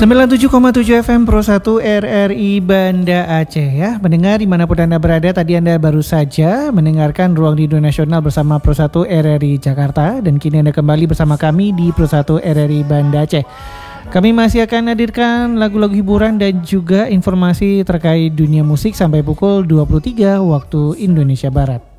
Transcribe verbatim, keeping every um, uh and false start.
sembilan puluh tujuh koma tujuh F M Pro satu R R I Banda Aceh ya. Mendengar dimanapun Anda berada, tadi Anda baru saja mendengarkan Ruang Rindu Nasional bersama Pro satu R R I Jakarta. Dan kini Anda kembali bersama kami di Pro satu R R I Banda Aceh. Kami masih akan hadirkan lagu-lagu hiburan dan juga informasi terkait dunia musik sampai pukul dua puluh tiga waktu Indonesia Barat.